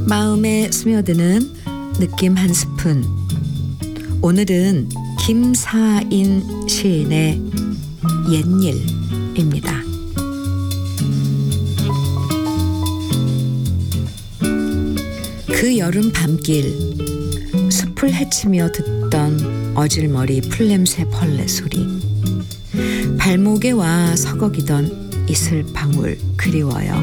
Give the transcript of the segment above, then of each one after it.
마음에 스며드는 느낌 한 스푼. 오늘은 김사인 시인의 옛일입니다. 그 여름 밤길 숲을 헤치며 듣던 어질머리 풀냄새 벌레 소리, 발목에 와 서걱이던 이슬방울 그리워요.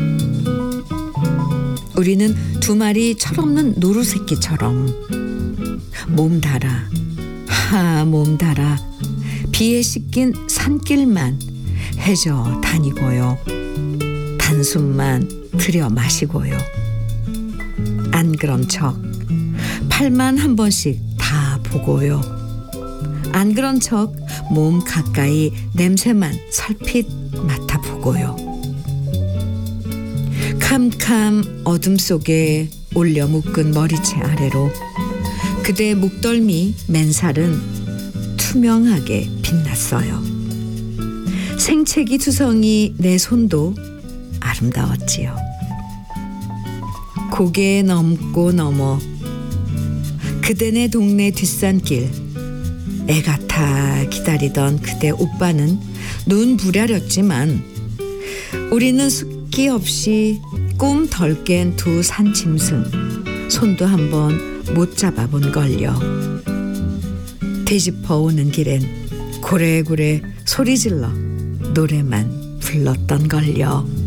우리는 두 마리 철없는 노루새끼처럼 몸달아 몸달아 비에 씻긴 산길만 헤져 다니고요. 단숨만 들여 마시고요. 안 그런 척 팔만 한 번씩 다 보고요. 안 그런 척 몸 가까이 냄새만 살핏 맡아보고요. 캄캄 어둠 속에 올려 묶은 머리채 아래로 그대 목덜미 맨살은 투명하게 빛났어요. 생채기 두성이 내 손도 아름다웠지요. 고개 넘고 넘어 그대네 동네 뒷산길 애같아 기다리던 그대 오빠는 눈 부랴렸지만 우리는 숙기 없이 꿈 덜 깬 두 산짐승 손도 한번 못 잡아본 걸요. 되짚어 오는 길엔 고래고래 소리질러 노래만 불렀던 걸요.